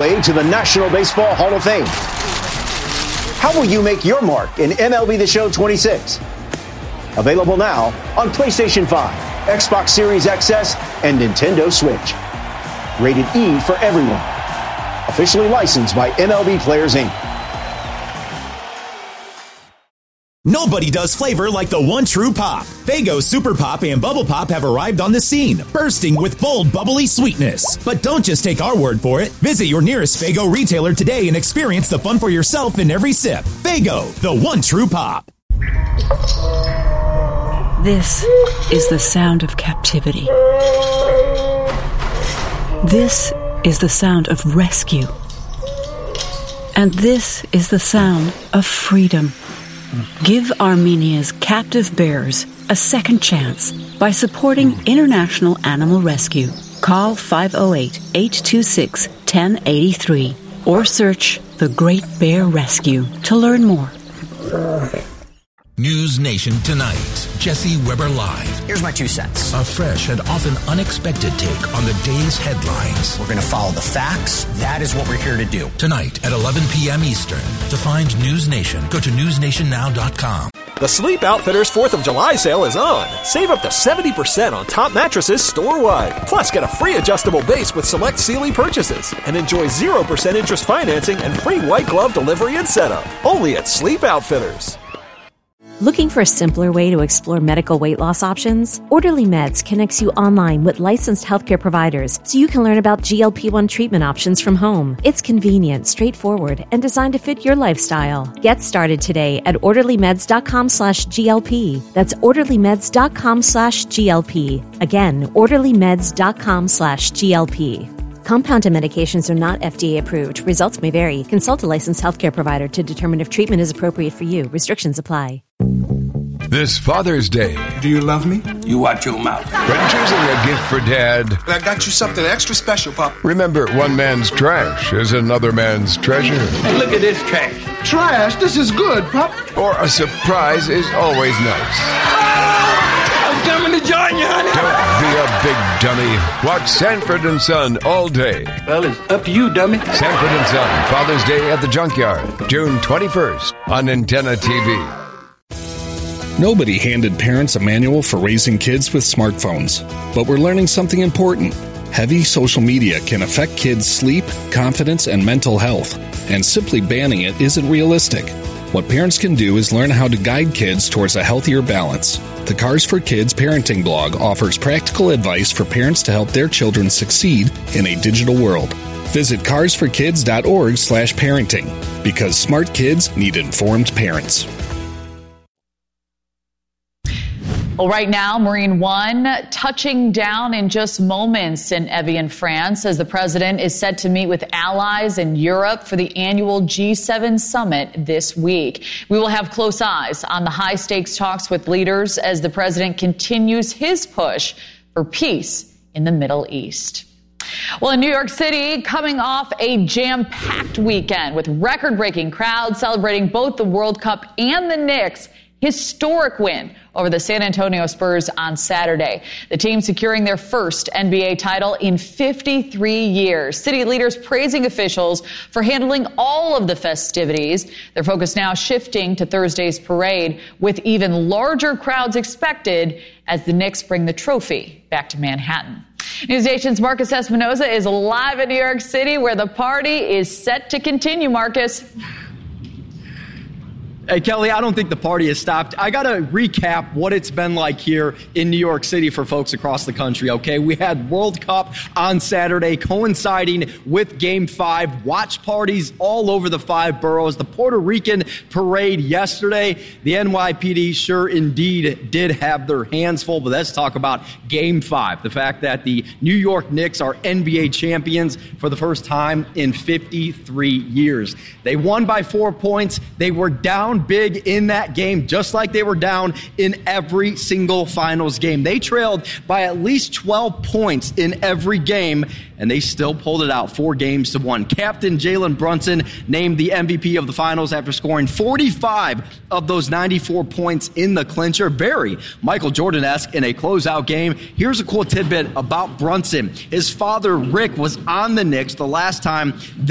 to the National Baseball Hall of Fame. How will you make your mark in MLB The Show 26? Available now on PlayStation 5, Xbox Series XS, and Nintendo Switch. Rated E for everyone. Officially licensed by MLB Players, Inc. Nobody does flavor like the one true pop. Faygo Super Pop and Bubble Pop have arrived on the scene, bursting with bold, bubbly sweetness. But don't just take our word for it. Visit your nearest Faygo retailer today and experience the fun for yourself in every sip. Faygo, the one true pop. This is the sound of captivity. This is the sound of rescue. And this is the sound of freedom. Give Armenia's captive bears a second chance by supporting International Animal Rescue. Call 508-826-1083 or search The Great Bear Rescue to learn more. News Nation Tonight. Jesse Weber Live. Here's my 2 cents. A fresh and often unexpected take on the day's headlines. We're going to follow the facts. That is what we're here to do. Tonight at 11 p.m. Eastern. To find News Nation, go to newsnationnow.com. The Sleep Outfitters 4th of July sale is on. Save up to 70% on top mattresses store-wide. Plus, get a free adjustable base with select Sealy purchases. And enjoy 0% interest financing and free white glove delivery and setup. Only at Sleep Outfitters. Looking for a simpler way to explore medical weight loss options? Orderly Meds connects you online with licensed healthcare providers so you can learn about GLP-1 treatment options from home. It's convenient, straightforward, and designed to fit your lifestyle. Get started today at orderlymeds.com/GLP. That's orderlymeds.com/GLP. Again, orderlymeds.com/GLP. Compounded medications are not FDA approved. Results may vary. Consult a licensed healthcare provider to determine if treatment is appropriate for you. Restrictions apply. This Father's Day. Do you love me? You watch your mouth. When choosing a gift for Dad, I got you something extra special, Pop. Remember, one man's trash is another man's treasure. Hey, look at this trash. Trash? This is good, Pop. Or a surprise is always nice. I'm coming to join you, honey. Don't be a big dummy. Watch Sanford and Son all day. Well, it's up to you, dummy. Sanford and Son, Father's Day at the Junkyard, June 21st on Antenna TV. Nobody handed parents a manual for raising kids with smartphones, but we're learning something important. Heavy social media can affect kids' sleep, confidence, and mental health, and simply banning it isn't realistic. What parents can do is learn how to guide kids towards a healthier balance. The Cars for Kids parenting blog offers practical advice for parents to help their children succeed in a digital world. Visit carsforkids.org/parenting, because smart kids need informed parents. Well, right now, Marine One touching down in just moments in Evian, France, as the president is set to meet with allies in Europe for the annual G7 summit this week. We will have close eyes on the high-stakes talks with leaders as the president continues his push for peace in the Middle East. Well, in New York City, coming off a jam-packed weekend with record-breaking crowds celebrating both the World Cup and the Knicks' historic win over the San Antonio Spurs on Saturday. The team securing their first NBA title in 53 years. City leaders praising officials for handling all of the festivities. Their focus now shifting to Thursday's parade, with even larger crowds expected as the Knicks bring the trophy back to Manhattan. News Nation's Marcus Espinoza is live in New York City, where the party is set to continue. Marcus. Hey, Kelly, I don't think the party has stopped. I got to recap what it's been like here in New York City for folks across the country, okay? We had World Cup on Saturday coinciding with Game 5. Watch parties all over the 5 boroughs. The Puerto Rican parade yesterday. The NYPD sure indeed did have their hands full, but let's talk about Game 5. The fact that the New York Knicks are NBA champions for the first time in 53 years. They won by 4 points. They were down big in that game, just like they were down in every single finals game. They trailed by at least 12 points in every game, and they still pulled it out 4-1. Captain Jalen Brunson named the MVP of the finals after scoring 45 of those 94 points in the clincher. Very Michael Jordan-esque in a closeout game. Here's a cool tidbit about Brunson. His father, Rick, was on the Knicks the last time